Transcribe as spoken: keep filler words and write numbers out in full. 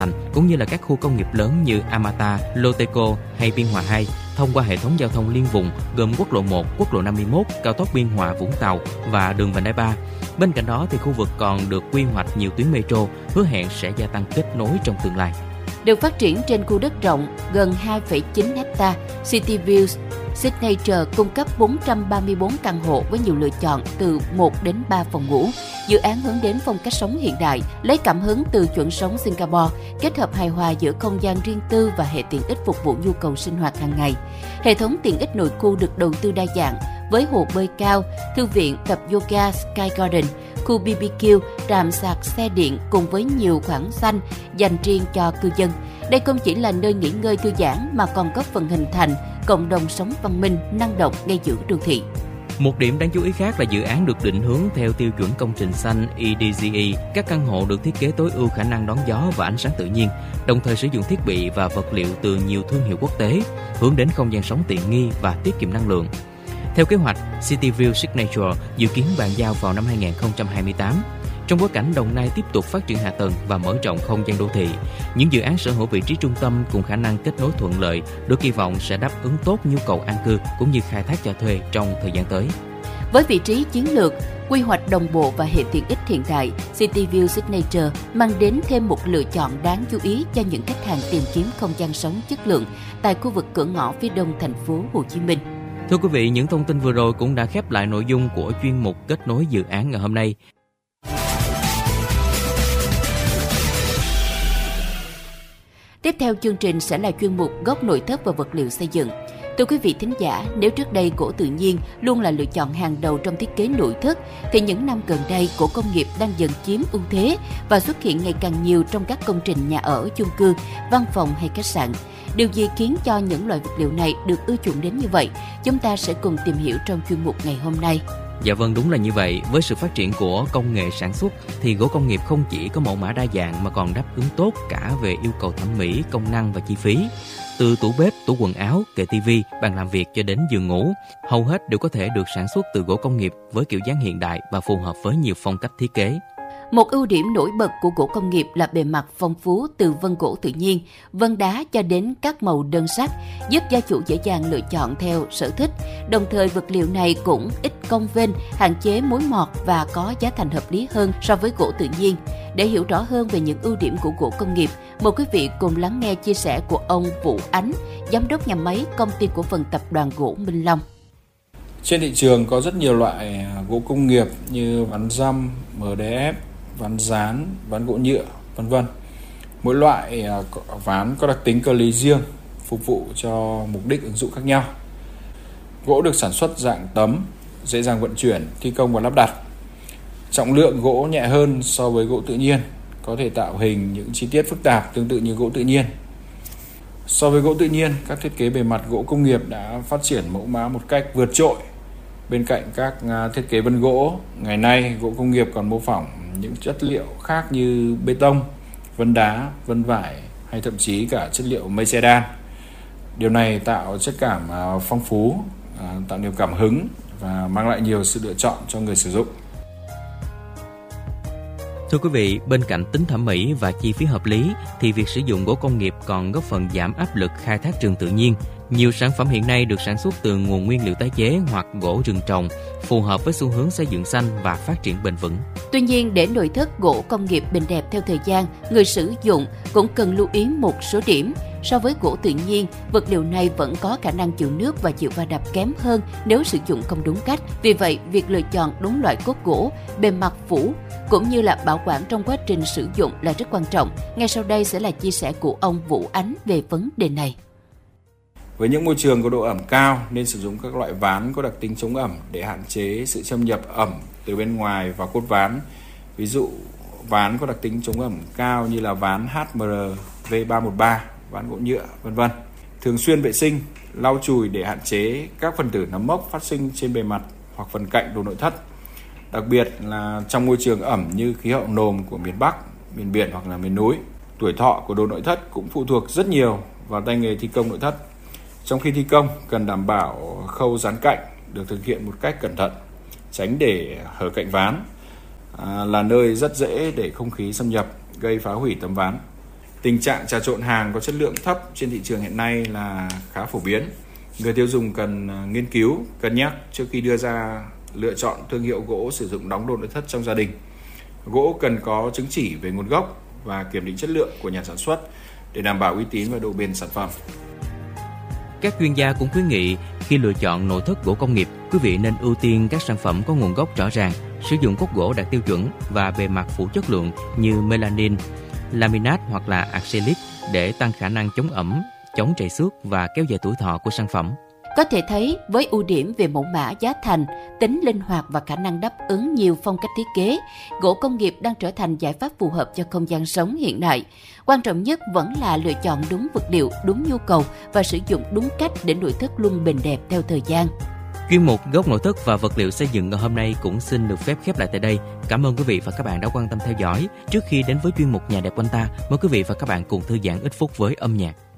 cũng như là các khu công nghiệp lớn như Amata, Loteco hay Biên Hòa hai thông qua hệ thống giao thông liên vùng gồm quốc lộ một, quốc lộ năm mươi mốt, cao tốc Biên Hòa Vũng Tàu và đường vành đai ba. Bên cạnh đó thì khu vực còn được quy hoạch nhiều tuyến metro, hứa hẹn sẽ gia tăng kết nối trong tương lai. Được phát triển trên khu đất rộng gần hai phẩy chín héc-ta, Cityview Signature cung cấp bốn trăm ba mươi tư căn hộ với nhiều lựa chọn từ một đến ba phòng ngủ. Dự án hướng đến phong cách sống hiện đại, lấy cảm hứng từ chuẩn sống Singapore, kết hợp hài hòa giữa không gian riêng tư và hệ tiện ích phục vụ nhu cầu sinh hoạt hàng ngày. Hệ thống tiện ích nội khu được đầu tư đa dạng với hồ bơi cao, thư viện, tập yoga Sky Garden, khu bê bê kiu, trạm sạc xe điện cùng với nhiều khoảng xanh dành riêng cho cư dân. Đây không chỉ là nơi nghỉ ngơi thư giãn mà còn góp phần hình thành cộng đồng sống văn minh, năng động ngay giữa đô thị. Một điểm đáng chú ý khác là dự án được định hướng theo tiêu chuẩn công trình xanh E D G E. Các căn hộ được thiết kế tối ưu khả năng đón gió và ánh sáng tự nhiên, đồng thời sử dụng thiết bị và vật liệu từ nhiều thương hiệu quốc tế, hướng đến không gian sống tiện nghi và tiết kiệm năng lượng. Theo kế hoạch, Cityview Signature dự kiến bàn giao vào năm hai không hai tám. Trong bối cảnh Đồng Nai tiếp tục phát triển hạ tầng và mở rộng không gian đô thị, những dự án sở hữu vị trí trung tâm cùng khả năng kết nối thuận lợi được kỳ vọng sẽ đáp ứng tốt nhu cầu an cư cũng như khai thác cho thuê trong thời gian tới. Với vị trí chiến lược, quy hoạch đồng bộ và hệ tiện ích hiện đại, Cityview Signature mang đến thêm một lựa chọn đáng chú ý cho những khách hàng tìm kiếm không gian sống chất lượng tại khu vực cửa ngõ phía đông thành phố Hồ Chí Minh. Thưa quý vị, những thông tin vừa rồi cũng đã khép lại nội dung của chuyên mục kết nối dự án ngày hôm nay. Tiếp theo chương trình sẽ là chuyên mục góc nội thất và vật liệu xây dựng. Thưa quý vị thính giả, nếu trước đây gỗ tự nhiên luôn là lựa chọn hàng đầu trong thiết kế nội thất, thì những năm gần đây gỗ công nghiệp đang dần chiếm ưu thế và xuất hiện ngày càng nhiều trong các công trình nhà ở, chung cư, văn phòng hay khách sạn. Điều gì khiến cho những loại vật liệu này được ưa chuộng đến như vậy? Chúng ta sẽ cùng tìm hiểu trong chuyên mục ngày hôm nay. Dạ vâng, đúng là như vậy. Với sự phát triển của công nghệ sản xuất thì gỗ công nghiệp không chỉ có mẫu mã đa dạng mà còn đáp ứng tốt cả về yêu cầu thẩm mỹ, công năng và chi phí. Từ tủ bếp, tủ quần áo, kệ tivi, bàn làm việc cho đến giường ngủ, hầu hết đều có thể được sản xuất từ gỗ công nghiệp với kiểu dáng hiện đại và phù hợp với nhiều phong cách thiết kế. Một ưu điểm nổi bật của gỗ công nghiệp là bề mặt phong phú từ vân gỗ tự nhiên, vân đá cho đến các màu đơn sắc, giúp gia chủ dễ dàng lựa chọn theo sở thích. Đồng thời vật liệu này cũng ít cong vênh, hạn chế mối mọt và có giá thành hợp lý hơn so với gỗ tự nhiên. Để hiểu rõ hơn về những ưu điểm của gỗ công nghiệp, mời quý vị cùng lắng nghe chia sẻ của ông Vũ Ánh, giám đốc nhà máy công ty cổ phần tập đoàn gỗ Minh Long. Trên thị trường có rất nhiều loại gỗ công nghiệp như ván răm, em đê ép, ván dán, ván gỗ nhựa, vân vân. Mỗi loại ván có đặc tính cơ lý riêng, phục vụ cho mục đích ứng dụng khác nhau. Gỗ được sản xuất dạng tấm, dễ dàng vận chuyển, thi công và lắp đặt. Trọng lượng gỗ nhẹ hơn so với gỗ tự nhiên, có thể tạo hình những chi tiết phức tạp tương tự như gỗ tự nhiên. So với gỗ tự nhiên, các thiết kế bề mặt gỗ công nghiệp đã phát triển mẫu mã một cách vượt trội. Bên cạnh các thiết kế vân gỗ, ngày nay gỗ công nghiệp còn mô phỏng những chất liệu khác như bê tông, vân đá, vân vải hay thậm chí cả chất liệu mây che đan. Điều này tạo chất cảm phong phú, tạo niềm cảm hứng và mang lại nhiều sự lựa chọn cho người sử dụng. Thưa quý vị, bên cạnh tính thẩm mỹ và chi phí hợp lý thì việc sử dụng gỗ công nghiệp còn góp phần giảm áp lực khai thác rừng tự nhiên. Nhiều sản phẩm hiện nay được sản xuất từ nguồn nguyên liệu tái chế hoặc gỗ rừng trồng, phù hợp với xu hướng xây dựng xanh và phát triển bền vững. Tuy nhiên, để nội thất gỗ công nghiệp bền đẹp theo thời gian, người sử dụng cũng cần lưu ý một số điểm. So với gỗ tự nhiên, vật liệu này vẫn có khả năng chịu nước và chịu va đập kém hơn nếu sử dụng không đúng cách. Vì vậy, việc lựa chọn đúng loại cốt gỗ, bề mặt phủ cũng như là bảo quản trong quá trình sử dụng là rất quan trọng. Ngay sau đây sẽ là chia sẻ của ông Vũ Ánh về vấn đề này. Với những môi trường có độ ẩm cao nên sử dụng các loại ván có đặc tính chống ẩm để hạn chế sự xâm nhập ẩm từ bên ngoài vào cốt ván. Ví dụ ván có đặc tính chống ẩm cao như là ván hát em rờ V ba một ba, ván gỗ nhựa, vân vân. Thường xuyên vệ sinh, lau chùi để hạn chế các phần tử nấm mốc phát sinh trên bề mặt hoặc phần cạnh đồ nội thất. Đặc biệt là trong môi trường ẩm như khí hậu nồm của miền Bắc, miền biển hoặc là miền núi. Tuổi thọ của đồ nội thất cũng phụ thuộc rất nhiều vào tay nghề thi công nội thất. Trong khi thi công, cần đảm bảo khâu dán cạnh được thực hiện một cách cẩn thận, tránh để hở cạnh ván, à, là nơi rất dễ để không khí xâm nhập, gây phá hủy tấm ván. Tình trạng trà trộn hàng có chất lượng thấp trên thị trường hiện nay là khá phổ biến. Người tiêu dùng cần nghiên cứu, cân nhắc trước khi đưa ra lựa chọn thương hiệu gỗ sử dụng đóng đồ nội thất trong gia đình. Gỗ cần có chứng chỉ về nguồn gốc và kiểm định chất lượng của nhà sản xuất để đảm bảo uy tín và độ bền sản phẩm. Các chuyên gia cũng khuyến nghị khi lựa chọn nội thất gỗ công nghiệp, quý vị nên ưu tiên các sản phẩm có nguồn gốc rõ ràng, sử dụng cốt gỗ đạt tiêu chuẩn và bề mặt phủ chất lượng như melanin, laminat hoặc là acrylic để tăng khả năng chống ẩm, chống trầy xước và kéo dài tuổi thọ của sản phẩm. Có thể thấy với ưu điểm về mẫu mã, giá thành, tính linh hoạt và khả năng đáp ứng nhiều phong cách thiết kế, gỗ công nghiệp đang trở thành giải pháp phù hợp cho không gian sống hiện đại. Quan trọng nhất vẫn là lựa chọn đúng vật liệu, đúng nhu cầu và sử dụng đúng cách để nội thất luôn bền đẹp theo thời gian. Chuyên mục Góc nội thất và vật liệu xây dựng ngày hôm nay cũng xin được phép khép lại tại đây. Cảm ơn quý vị và các bạn đã quan tâm theo dõi. Trước khi đến với chuyên mục Nhà đẹp quanh ta, mời quý vị và các bạn cùng thư giãn ít phút với âm nhạc.